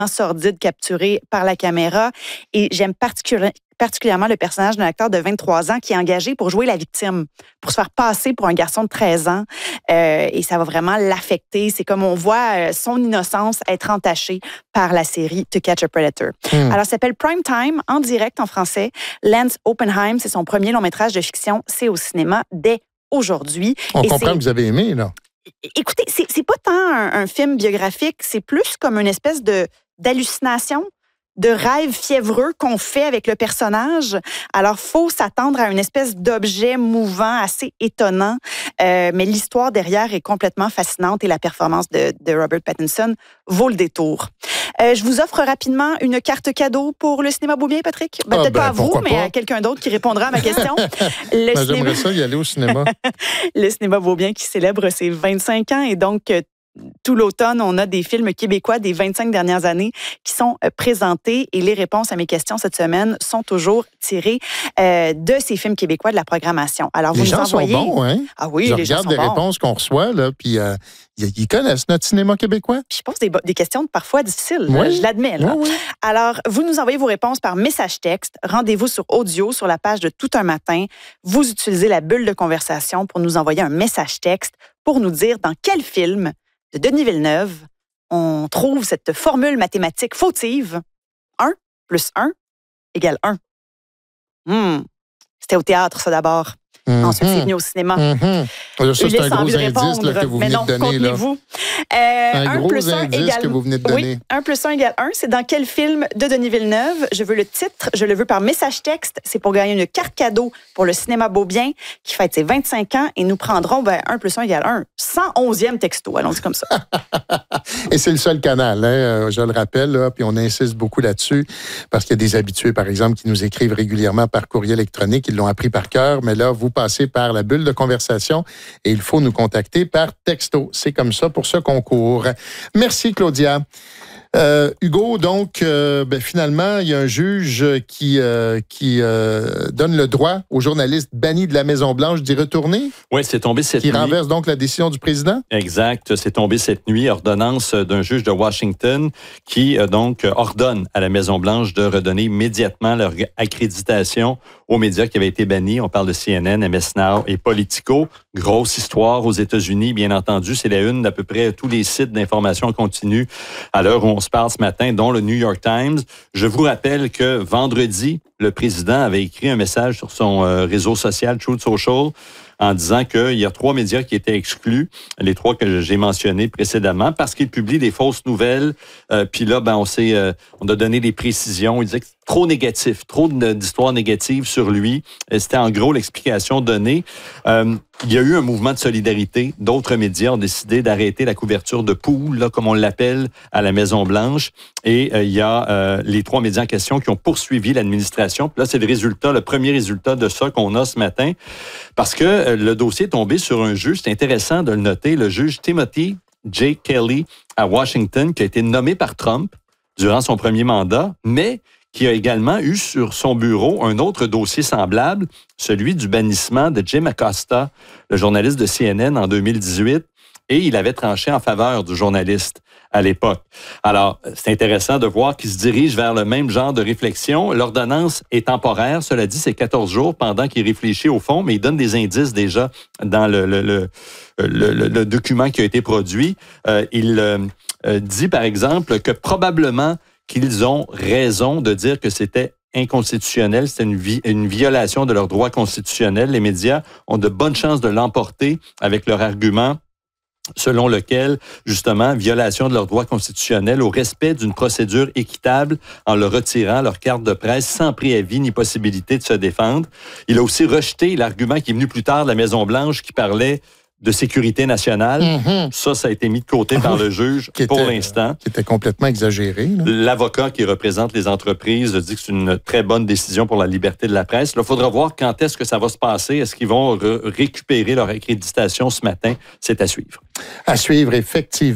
sordide capturé par la caméra. Et j'aime particulièrement le personnage d'un acteur de 23 ans qui est engagé pour jouer la victime, pour se faire passer pour un garçon de 13 ans. Et ça va vraiment l'affecter. C'est comme on voit son innocence être entachée par la série To Catch a Predator. Alors, ça s'appelle Prime Time, en direct en français. Lance Oppenheim, c'est son premier long métrage de fiction. C'est au cinéma dès aujourd'hui. On comprend que vous avez aimé, là. Écoutez, c'est pas tant un film biographique, c'est plus comme une espèce d'hallucination, de rêve fiévreux qu'on fait avec le personnage. Alors, faut s'attendre à une espèce d'objet mouvant assez étonnant, mais l'histoire derrière est complètement fascinante et la performance de Robert Pattinson vaut le détour. Je vous offre rapidement une carte cadeau pour le cinéma Beaubien, Patrick. Peut-être pas à vous, mais à quelqu'un d'autre qui répondra à ma question. J'aimerais ça y aller au cinéma. Le cinéma Beaubien qui célèbre ses 25 ans et donc tout l'automne, on a des films québécois des 25 dernières années qui sont présentés et les réponses à mes questions cette semaine sont toujours tirées de ces films québécois de la programmation. Alors, les gens sont bons, hein? Ah oui, je les gens sont bons. regarde les réponses qu'on reçoit, là, puis ils connaissent notre cinéma québécois. Puis je pose des questions parfois difficiles, oui. Je l'admets. Là. Oui, oui. Alors, vous nous envoyez vos réponses par message texte. Rendez-vous sur audio sur la page de Tout un matin. Vous utilisez la bulle de conversation pour nous envoyer un message texte pour nous dire dans quel film de Denis Villeneuve, on trouve cette formule mathématique fautive. 1 + 1 = 1. C'était au théâtre, ça, d'abord. Ensuite, c'est venu au cinéma. Ça, c'est un gros indice là, que vous venez de donner. Là. Un gros indice que vous venez de donner. Oui, 1 + 1 = 1. C'est dans quel film de Denis Villeneuve? Je veux le titre, je le veux par message texte. C'est pour gagner une carte cadeau pour le cinéma Beaubien qui fête ses 25 ans et nous prendrons 1 + 1 = 1. 111e texto, allons-y comme ça. Et c'est le seul canal, hein, je le rappelle, là, puis on insiste beaucoup là-dessus parce qu'il y a des habitués, par exemple, qui nous écrivent régulièrement par courriel électronique. Ils l'ont appris par cœur, mais là, vous passez par la bulle de conversation et il faut nous contacter par texto. C'est comme ça pour ce concours. Merci, Claudia. Hugo, donc, finalement, il y a un juge qui donne le droit aux journalistes bannis de la Maison-Blanche d'y retourner. Oui, c'est tombé cette nuit. Qui renverse donc la décision du président? Exact. C'est tombé cette nuit, ordonnance d'un juge de Washington qui, donc, ordonne à la Maison-Blanche de redonner immédiatement leur accréditation aux médias qui avaient été bannis. On parle de CNN, MS Now et Politico. Grosse histoire aux États-Unis, bien entendu. C'est la une d'à peu près tous les sites d'information continue à l'heure où on se parle ce matin, dont le New York Times. Je vous rappelle que vendredi, le président avait écrit un message sur son réseau social, Truth Social, en disant qu'il y a 3 médias qui étaient exclus, les 3 que j'ai mentionnés précédemment, parce qu'ils publient des fausses nouvelles. Puis là, on a donné des précisions. Il disait que c'est trop négatif, trop d'histoires négatives sur lui. C'était en gros l'explication donnée. Il y a eu un mouvement de solidarité. D'autres médias ont décidé d'arrêter la couverture de poule, là, comme on l'appelle, à la Maison-Blanche. Et il y a les 3 médias en question qui ont poursuivi l'administration. Puis là, c'est le premier résultat de ça qu'on a ce matin. Parce que le dossier est tombé sur un juge, c'est intéressant de le noter, le juge Timothy J. Kelly à Washington, qui a été nommé par Trump durant son premier mandat, mais qui a également eu sur son bureau un autre dossier semblable, celui du bannissement de Jim Acosta, le journaliste de CNN en 2018, et il avait tranché en faveur du journaliste à l'époque. Alors, c'est intéressant de voir qu'il se dirige vers le même genre de réflexion. L'ordonnance est temporaire, cela dit, c'est 14 jours pendant qu'il réfléchit au fond, mais il donne des indices déjà dans le document qui a été produit. Il dit, par exemple, que probablement qu'ils ont raison de dire que c'était inconstitutionnel, c'était une violation de leurs droits constitutionnels. Les médias ont de bonnes chances de l'emporter avec leur argument selon lequel, justement, violation de leurs droits constitutionnels au respect d'une procédure équitable en leur retirant leur carte de presse sans préavis ni possibilité de se défendre. Il a aussi rejeté l'argument qui est venu plus tard de la Maison-Blanche qui parlait de sécurité nationale. Ça a été mis de côté par le juge pour l'instant. Qui était complètement exagéré. Là. L'avocat qui représente les entreprises dit que c'est une très bonne décision pour la liberté de la presse. Il faudra voir quand est-ce que ça va se passer. Est-ce qu'ils vont récupérer leur accréditation ce matin? C'est à suivre. À suivre, effectivement.